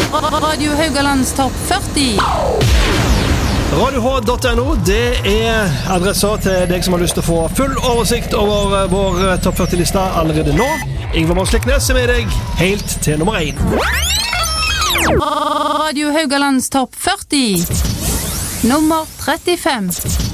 Radio Haugalands topp 40. RadioH.no, det adresser til deg som har lyst til å få full oversikt over vår topp 40-lista allerede nå. Ingvar Monsliknes med deg helt til nummer 1. Radio Haugalands topp 40. Nummer 35.